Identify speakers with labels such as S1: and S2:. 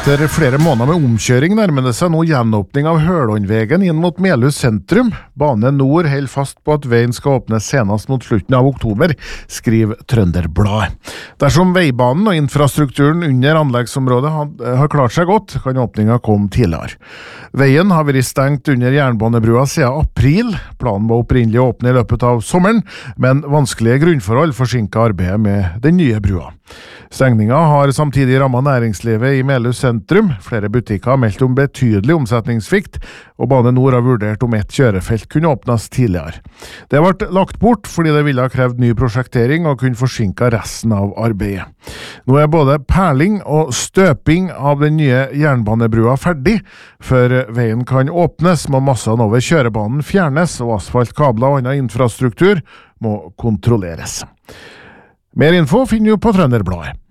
S1: Etter flere måneder med omkjøring nærmer det seg nå gjenåpning av Hølåndvegen inn mot Melhus sentrum. Bane Nord holder fast på at veien skal åpnes senest mot slutten av oktober, skriver Trønderbladet. Dersom veibanen og infrastrukturen under anleggsområdet har klart seg godt, kan åpningen komme tidligere. Veien har vært stengt under jernbanebrua siden april. Planen var opprinnelig å åpne i løpet av sommeren, men vanskelige grunnforhold forsinket arbeidet med den nye brua. Stengninga har samtidig rammet næringslivet i Melhus sentrum. Flere butikker har meldt om betydelig omsetningssvikt, og Bane Nor har vurdert om ett kjørefelt kunne åpnes tidligere. Det ble lagt bort fordi det ville ha krevd ny prosjektering og kunne forsinke resten av arbeidet. Nå er både perling og støping av den nye jernbanebrua ferdig. Før veien kan åpnes, må massene over kjørebanen fjernes, og asfaltkabler og annen infrastruktur må kontrolleres. Mer info finner du på Trønderbladet.